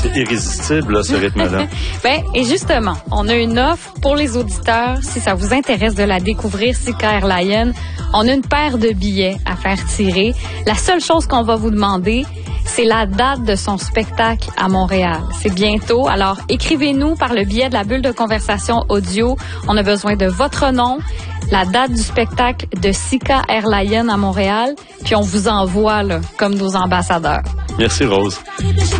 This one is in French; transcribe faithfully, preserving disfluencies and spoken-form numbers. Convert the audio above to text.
C'est irrésistible, là, ce rythme-là. Ben, et justement, on a une offre pour les auditeurs. Si ça vous intéresse de la découvrir, Sika Airlines, on a une paire de billets à faire tirer. La seule chose qu'on va vous demander, c'est la date de son spectacle à Montréal. C'est bientôt. Alors, écrivez-nous par le biais de la bulle de conversation audio. On a besoin de votre nom, la date du spectacle de Sika Airlines à Montréal, puis on vous envoie là, comme nos ambassadeurs. Merci, Rose.